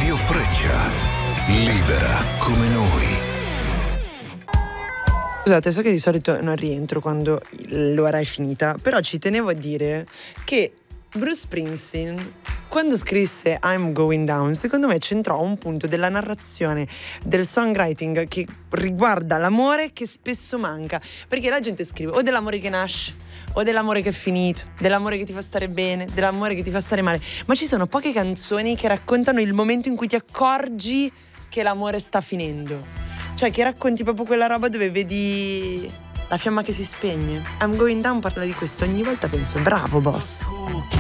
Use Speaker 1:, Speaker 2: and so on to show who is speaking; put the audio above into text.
Speaker 1: Radio Freccia, libera come noi.
Speaker 2: Scusate, so che di solito non rientro quando l'ora è finita, però ci tenevo a dire che Bruce Springsteen, quando scrisse I'm Going Down, secondo me centrò un punto della narrazione, del songwriting che riguarda l'amore che spesso manca, perché la gente scrive o dell'amore che nasce, o dell'amore che è finito, dell'amore che ti fa stare bene, dell'amore che ti fa stare male, ma ci sono poche canzoni che raccontano il momento in cui ti accorgi che l'amore sta finendo, cioè che racconti proprio quella roba dove vedi la fiamma che si spegne. I'm Going Down parla di questo, ogni volta penso bravo boss.